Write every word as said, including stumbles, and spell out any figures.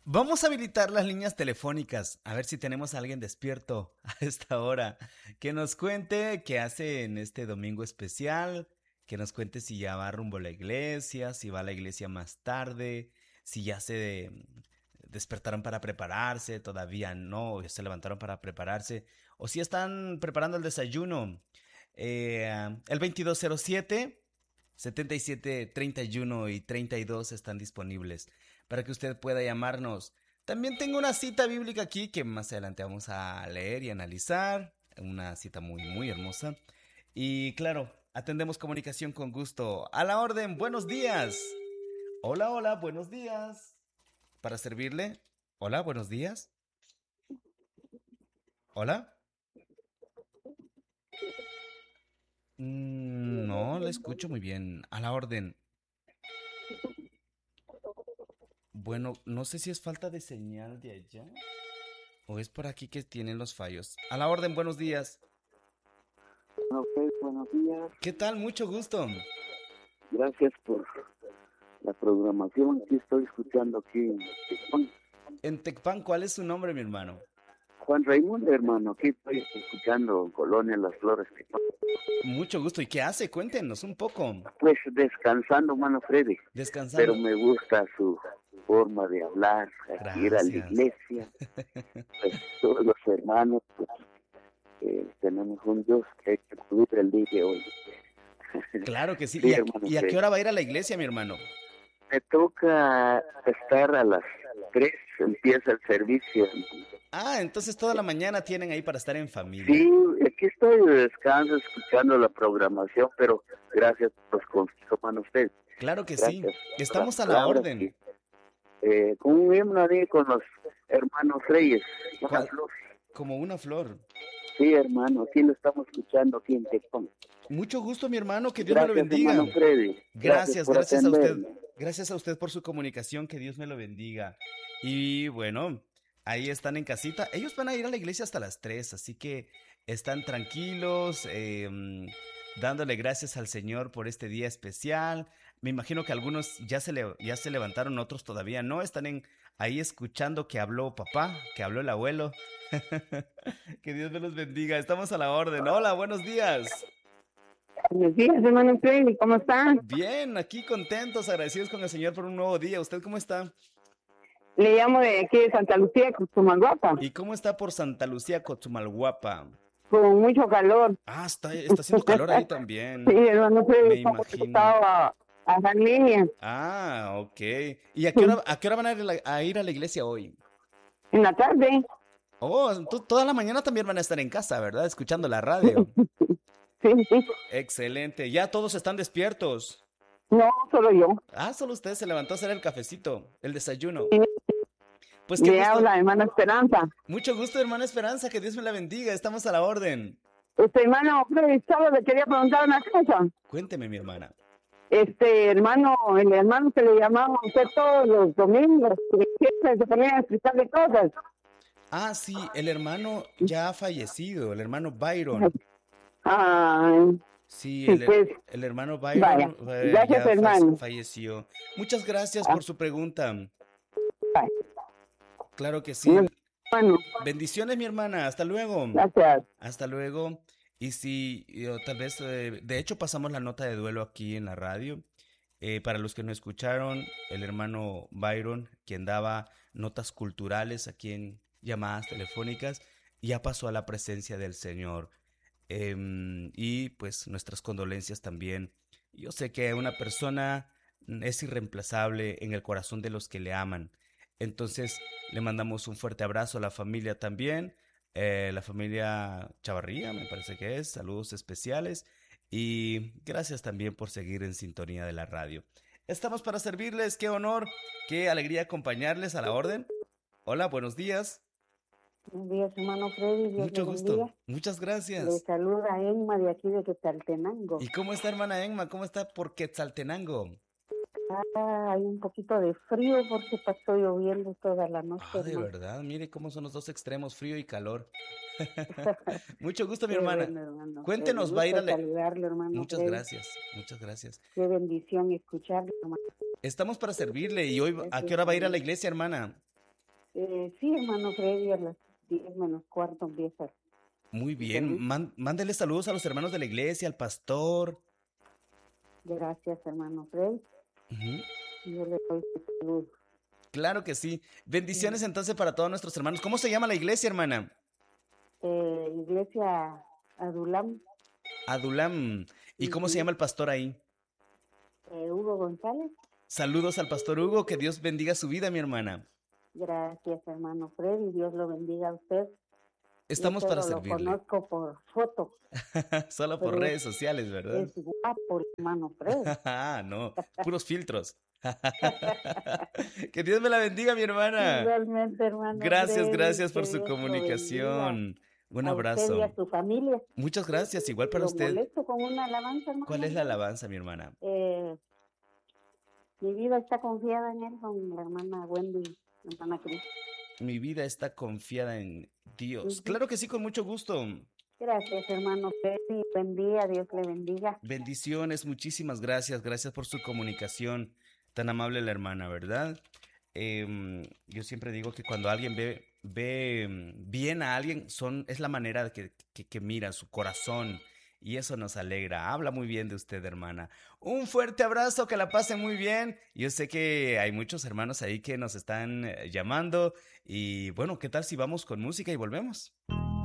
Vamos a habilitar las líneas telefónicas, a ver si tenemos a alguien despierto a esta hora, que nos cuente qué hace en este domingo especial, que nos cuente si ya va rumbo a la iglesia, si va a la iglesia más tarde, si ya se despertaron para prepararse, todavía no, ya se levantaron para prepararse, o si están preparando el desayuno. Eh, el veintidós cero siete, setenta y siete, treinta y uno y treinta y dos están disponibles para que usted pueda llamarnos. También tengo una cita bíblica aquí que más adelante vamos a leer y analizar. Una cita muy, muy hermosa. Y claro, atendemos comunicación con gusto. A la orden, buenos días. Hola, hola, buenos días. Para servirle. Hola, buenos días. Hola. Mm, no, le escucho muy bien. A la orden. Bueno, no sé si es falta de señal de allá o es por aquí que tienen los fallos. A la orden, buenos días. Ok, buenos días. ¿Qué tal? Mucho gusto. Gracias por la programación. Aquí estoy escuchando aquí en Tecpan. En Tecpan, ¿cuál es su nombre, mi hermano? Juan Raimundo, hermano. Aquí estoy escuchando Colonia Las Flores, Tecpan. Mucho gusto. ¿Y qué hace? Cuéntenos un poco. Pues descansando, mano Freddy. Pero Descansando. me gusta su forma de hablar, ir a la Gracias. iglesia. Pues todos los hermanos, pues, eh, tenemos un Dios que hay que cuidar el día de hoy. Claro que sí. Sí, ¿Y a, hermano y a qué Freddy. hora va a ir a la iglesia, mi hermano? Me toca estar a las tres, empieza el servicio. Ah, entonces toda la mañana tienen ahí para estar en familia. Sí, aquí estoy de descanso escuchando la programación, pero gracias por los consejos, hermano usted. Claro que sí. Gracias por las Estamos a la palabras. orden. Que, eh, con un himno ahí con los hermanos Reyes, una ¿Cuál? flor. Como una flor. Sí, hermano, aquí lo estamos escuchando aquí en Tecpan. Mucho gusto, mi hermano. Que Dios me lo Gracias, bendiga. hermano Freddy. Gracias Gracias, por gracias a usted. atenderme. Gracias a usted por su comunicación. Que Dios me lo bendiga. Y bueno, ahí están en casita. Ellos van a ir a la iglesia hasta las tres, así que están tranquilos, eh, dándole gracias al Señor por este día especial. Me imagino que algunos ya se, le, ya se levantaron, otros todavía no. Están en, ahí escuchando que habló papá, que habló el abuelo. Que Dios me los bendiga. Estamos a la orden. Hola, buenos días. Buenos días, hermano Freddy, ¿cómo están? Bien, aquí contentos, agradecidos con el Señor por un nuevo día. ¿Usted cómo está? Le llamo de aquí de Santa Lucía, Cuchumalguapa, ¿Y cómo está por Santa Lucía, Cochumalguapa? con mucho calor. Ah, está, está haciendo calor ahí también, Sí, hermano me Freddy, estamos imagino. conectados a, a la línea, Ah, ok. ¿Y a qué hora, a qué hora van a ir, a la, a ir a la iglesia hoy? en la tarde. Oh, to- toda la mañana también van a estar en casa, ¿verdad? Escuchando la radio. Sí, sí. Excelente. Ya todos están despiertos. No, solo yo. Ah, solo usted se levantó a hacer el cafecito, el desayuno. Sí, Pues qué le gusto. habla, hermana Esperanza. Mucho gusto, hermana Esperanza. Que Dios me la bendiga. Estamos a la orden. Este hermano Freddy, solo le quería preguntar una cosa. Cuénteme, mi hermana. Este hermano, el hermano que le llamaba a usted todos los domingos, que siempre se ponía a explicarle cosas. Ah, sí, el hermano ya ha fallecido, el hermano Byron. Ay, Sí, sí, el, pues, el hermano vaya. Byron eh, Gracias, ya fa- hermano. falleció. Muchas gracias Ah, por su pregunta. bye. Claro que sí. Nos- Bueno, Bendiciones, mi hermana. Hasta luego. gracias. Hasta luego. Y si yo, tal vez, eh, de hecho, pasamos la nota de duelo aquí en la radio. Eh, para los que no escucharon, el hermano Byron, quien daba notas culturales aquí en llamadas telefónicas, ya pasó a la presencia del Señor. Em, y pues nuestras condolencias también. Yo sé que una persona mm, es irreemplazable en el corazón de los que le aman. Entonces le mandamos un fuerte abrazo a la familia también, eh, la familia Chavarría, me parece que es, saludos especiales y gracias también por seguir en sintonía de la radio. Estamos para servirles, qué honor, qué alegría acompañarles a la orden. Hola, buenos días, Buenos días, hermano Freddy. Dios le mucho gusto, bendiga. muchas Le gracias. saluda Emma de aquí de Quetzaltenango. ¿Y cómo está, hermana Emma? ¿Cómo está por Quetzaltenango? Ah, hay un poquito de frío porque pasó lloviendo toda la noche, Ah, de hermano. verdad, mire cómo son los dos extremos, frío y calor. Mucho gusto, mi Qué hermana. bueno, hermano Freddy. Cuéntenos, va a ir a Gusto la... saludarle, hermano Muchas Freddy. gracias, muchas gracias. Qué bendición escucharle, hermano. Estamos para servirle y hoy, ¿a qué Gracias hora a va a ir a la Dios. iglesia, hermana? Eh, sí, hermano Freddy, a las diez menos cuarto empieza Muy el bien, servicio. man- mándele saludos a los hermanos de la iglesia, al pastor. Gracias, hermano Freddy. Ujú. Yo le doy salud. Claro que sí. Bendiciones Mm, entonces para todos nuestros hermanos. ¿Cómo se llama la iglesia, hermana? Eh, iglesia Adulam, Adulam. ¿Y cómo se ujú, llama el pastor ahí? eh, Hugo González. Saludos al pastor Hugo, que Dios bendiga su vida, mi hermana. Gracias, hermano Freddy. Dios lo bendiga a usted. Yo Estamos para solo lo servirle. conozco por foto, Solo por pero es, redes sociales, ¿verdad? es guapo, el hermano Freddy. Ah, no, puros filtros. Que Dios me la bendiga, mi hermana. Igualmente, hermano Gracias, Freddy, gracias que por su Dios lo bendiga comunicación. Un a usted y abrazo. a su familia. Muchas gracias, igual para Lo usted. molesto con una alabanza, ¿Cuál hermano es la Freddy. alabanza, mi hermana? Eh, mi vida está confiada en él, con la hermana Wendy, la hermana Cris. Mi vida está confiada en Dios. Ujú. Claro que sí, con mucho gusto. Gracias, hermano Freddy. Buen día, Dios le bendiga. Bendiciones, muchísimas gracias. Gracias por su comunicación. Tan amable la hermana, ¿verdad? Em, yo siempre digo que cuando alguien ve, ve em, bien a alguien, son, es la manera de que, que, que mira su corazón. Y eso nos alegra. Habla muy bien de usted, hermana. Un fuerte abrazo, que la pase muy bien. Yo sé que hay muchos hermanos ahí que nos están eh, llamando. Y bueno, ¿qué tal si vamos con música y volvemos?